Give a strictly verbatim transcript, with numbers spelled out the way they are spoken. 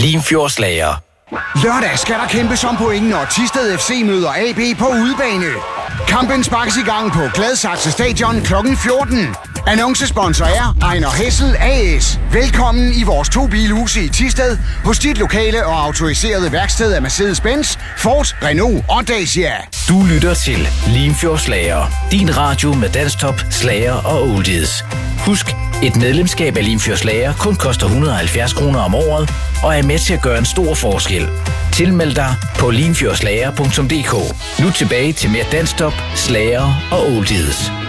Limfjordslager. Lørdag skal der kæmpes om point, når Thisted F C møder A B på udebane. Kampen sparkes i gang på Gladsaxe Stadion klokken fjorten. Annoncesponsor er Ejner Hessel A S. Velkommen i vores to bilhuse i Thisted hos dit lokale og autoriserede værksted af Mercedes-Benz, Ford, Renault og Dacia. Du lytter til Limfjordslager. Din radio med dansktop, slager og oldies. Husk, et medlemskab af Limfjordslager kun koster et hundrede og halvfjerds kroner om året og er med til at gøre en stor forskel. Tilmeld dig på limfjordslager punktum d k. Nu tilbage til mere dansktop, slager og oldies.